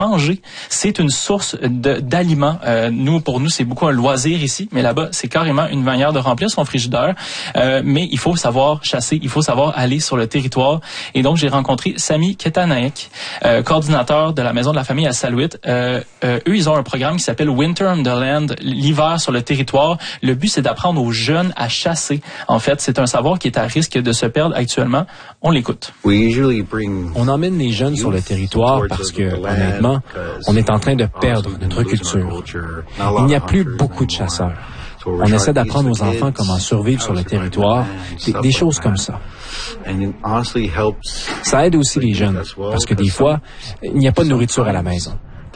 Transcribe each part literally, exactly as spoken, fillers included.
manger. C'est une source de, d'aliments. Euh, nous, pour nous, c'est beaucoup un loisir ici, mais là-bas, c'est carrément une manière de remplir son frigidaire. Euh, mais il faut savoir chasser, il faut savoir aller sur le territoire. Et donc, j'ai rencontré Sami Ketanaek, euh, coordinateur de la Maison de la Famille à Salouit. Euh, euh, eux, ils ont un programme qui s'appelle Winter on the Land, l'hiver sur le territoire. Le but, c'est d'apprendre aux jeunes à chasser. En fait, c'est un savoir qui est à risque de se perdre actuellement. On l'écoute. On emmène les jeunes sur le territoire parce que, honnêtement, on est en train de perdre notre culture. Il n'y a plus beaucoup de chasseurs. On essaie d'apprendre aux enfants comment survivre sur le territoire, des, des choses comme ça. Ça aide aussi les jeunes, parce que des fois, il n'y a pas de nourriture à la maison.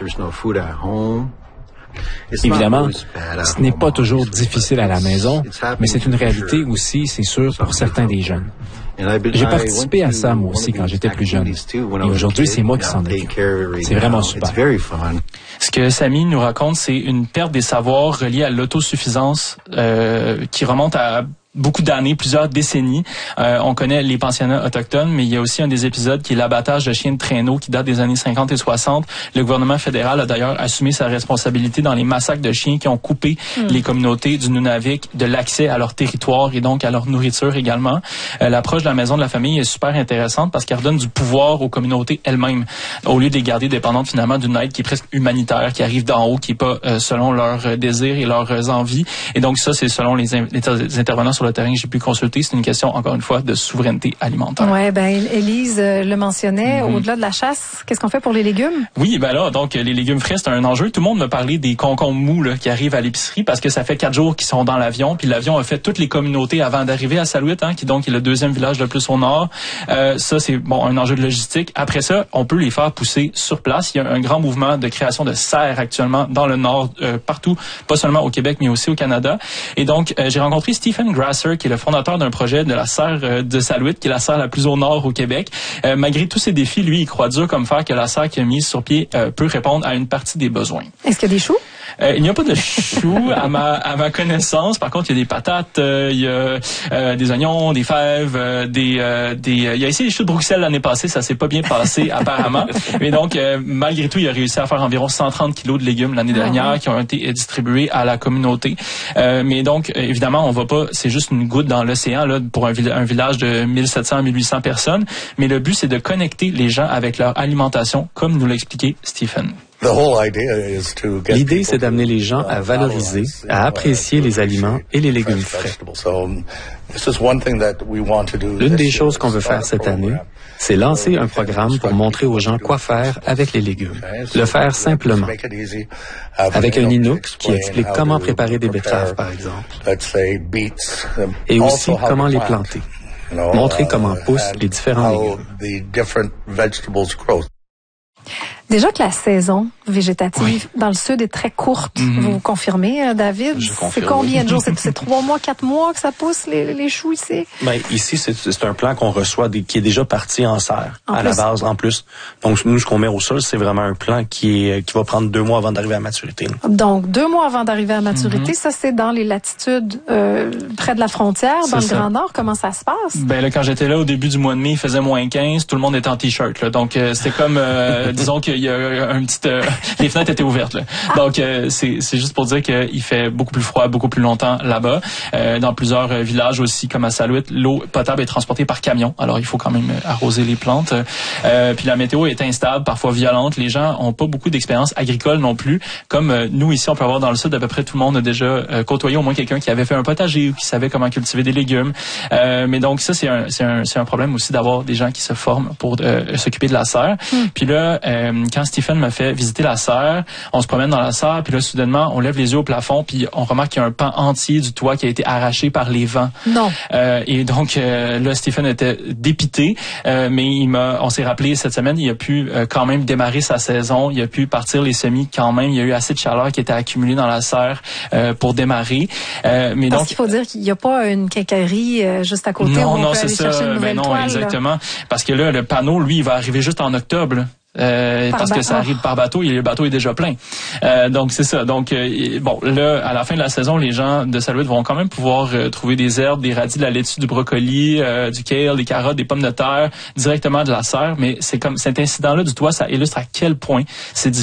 Évidemment, ce n'est pas toujours difficile à la maison, mais c'est une réalité aussi, c'est sûr, pour certains des jeunes. J'ai participé à ça, moi aussi, quand j'étais plus jeune. Et aujourd'hui, c'est moi qui s'en occupe. C'est vraiment super. Ce que Sami nous raconte, c'est une perte des savoirs reliée à l'autosuffisance euh, qui remonte à beaucoup d'années, plusieurs décennies. Euh, on connaît les pensionnats autochtones, mais il y a aussi un des épisodes qui est l'abattage de chiens de traîneau qui date des années cinquante et soixante. Le gouvernement fédéral a d'ailleurs assumé sa responsabilité dans les massacres de chiens qui ont coupé mmh. les communautés du Nunavik de l'accès à leur territoire et donc à leur nourriture également. Euh, l'approche de la Maison de la Famille est super intéressante parce qu'elle redonne du pouvoir aux communautés elles-mêmes au lieu de les garder dépendantes finalement d'une aide qui est presque humanitaire, qui arrive d'en haut, qui est pas euh, selon leurs désirs et leurs envies. Et donc ça, c'est selon les, in- les intervenants sur le terrain que j'ai pu consulter, c'est une question, encore une fois, de souveraineté alimentaire. Oui, ben Élise euh, le mentionnait, mm-hmm. au-delà de la chasse, qu'est-ce qu'on fait pour les légumes? Oui, ben là, donc, les légumes frais, c'est un enjeu. Tout le monde me parlait des concombres mous là, qui arrivent à l'épicerie parce que ça fait quatre jours qu'ils sont dans l'avion, puis l'avion a fait toutes les communautés avant d'arriver à Salouit, hein, qui donc est le deuxième village le plus au nord. Euh, ça, c'est bon un enjeu de logistique. Après ça, on peut les faire pousser sur place. Il y a un grand mouvement de création de serres actuellement dans le nord, euh, partout, pas seulement au Québec, mais aussi au Canada. Et donc, euh, j'ai rencontré Stephen Grasser, qui est le fondateur d'un projet de la serre euh, de Salouit, qui est la serre la plus au nord au Québec. Euh, malgré tous ces défis, lui, il croit dur comme fer que la serre qu'il a mise sur pied euh, peut répondre à une partie des besoins. Est-ce qu'il y a des choux? Euh, il n'y a pas de choux à ma à ma connaissance. Par contre, il y a des patates, euh, il y a euh, des oignons, des fèves, euh, des euh, des. Euh, il y a essayé les choux de Bruxelles l'année passée, ça s'est pas bien passé apparemment. Mais donc, euh, malgré tout, il a réussi à faire environ cent trente kilos de légumes l'année dernière ah, qui ont été distribués à la communauté. Euh, mais donc, évidemment, on va pas. C'est juste une goutte dans l'océan là pour un, un village de mille sept cents à mille huit cents personnes. Mais le but, c'est de connecter les gens avec leur alimentation, comme nous l'a expliqué Stephen. L'idée, c'est d'amener les gens à valoriser, à apprécier les aliments et les légumes frais. L'une des choses qu'on veut faire cette année, c'est lancer un programme pour montrer aux gens quoi faire avec les légumes. Le faire simplement. Avec un Inuk qui explique comment préparer des betteraves, par exemple. Et aussi comment les planter. Montrer comment poussent les différents légumes. Déjà que la saison végétative oui. dans le sud est très courte, mm-hmm. vous confirmez, David? Je confirme. C'est combien de jours? C'est, c'est trois mois, quatre mois que ça pousse, les, les choux ici? Ben, ici, c'est, c'est un plan qu'on reçoit, des, qui est déjà parti en serre, en à plus. La base, en plus. Donc, nous, ce qu'on met au sol, c'est vraiment un plan qui est, qui va prendre deux mois avant d'arriver à maturité. Là. Donc, deux mois avant d'arriver à maturité, mm-hmm. ça, c'est dans les latitudes euh, près de la frontière, c'est dans ça. Le Grand Nord. Comment ça se passe? Ben là, quand j'étais là, au début du mois de mai, il faisait moins quinze, tout le monde était en T-shirt, là. Donc, euh, c'était comme, euh, disons qu'il y a un petit... Euh, les fenêtres étaient ouvertes, là. Donc, euh, c'est, c'est juste pour dire qu'il fait beaucoup plus froid, beaucoup plus longtemps là-bas. Euh, dans plusieurs euh, villages aussi, comme à Salouit, l'eau potable est transportée par camion. Alors, il faut quand même arroser les plantes. Euh, puis la météo est instable, parfois violente. Les gens ont pas beaucoup d'expérience agricole non plus. Comme euh, nous, ici, on peut avoir dans le sud, à peu près tout le monde a déjà euh, côtoyé au moins quelqu'un qui avait fait un potager ou qui savait comment cultiver des légumes. Euh, mais donc, ça, c'est un, c'est un, c'est un problème aussi d'avoir des gens qui se forment pour euh, s'occuper de la serre. Mm. Puis là, euh, quand Stephen m'a fait visiter la serre, on se promène dans la serre, puis là, soudainement, on lève les yeux au plafond, puis on remarque qu'il y a un pan entier du toit qui a été arraché par les vents. Non. Euh, et donc, euh, là, Stephen était dépité, euh, mais il m'a, on s'est rappelé cette semaine, il a pu euh, quand même démarrer sa saison, il a pu partir les semis quand même, il y a eu assez de chaleur qui était accumulée dans la serre euh, pour démarrer. Euh, mais Parce donc, qu'il faut dire qu'il n'y a pas une quincaillerie euh, juste à côté non, où on non, peut c'est aller ça. chercher une nouvelle ben non, toile, exactement. Là. Parce que là, le panneau, lui, il va arriver juste en octobre. Là. Euh, parce ba- que ça arrive par bateau et le bateau est déjà plein. Euh, donc c'est ça. Donc euh, bon, là à la fin de la saison, les gens de Salouit vont quand même pouvoir euh, trouver des herbes, des radis, de la laitue, du brocoli, euh, du kale, des carottes, des pommes de terre directement de la serre. Mais c'est comme cet incident-là du toit, ça illustre à quel point c'est difficile.